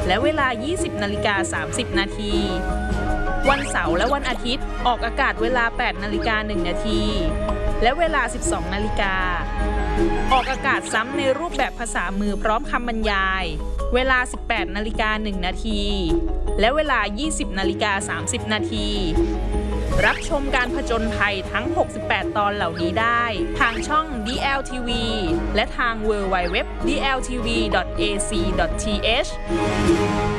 และเวลา 20:30 นาทีวันเสาร์และวันอาทิตย์ออกอากาศเวลา 8:01 นาทีและเวลา 12 นาฬิกาออกอากาศซ้ำในรูปแบบภาษามือพร้อมคำบรรยายเวลา 18:01 นาทีและเวลา 20:30 นาทีรับชมการผจญภัยทั้ง 68 ตอนเหล่านี้ได้ทางช่อง DLTV และทาง www.dltv.ac.th